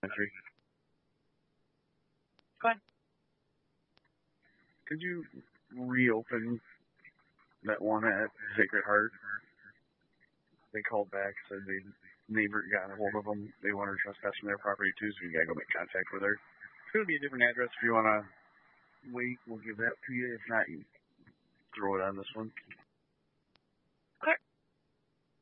Country. Go ahead. Could you reopen that one at Sacred Heart? They called back, said the neighbor got a hold of them. They wanted to trespass from their property too, so you gotta go make contact with her. It's gonna be a different address if you wanna wait. We'll give that to you. If not, you throw it on this one. Okay.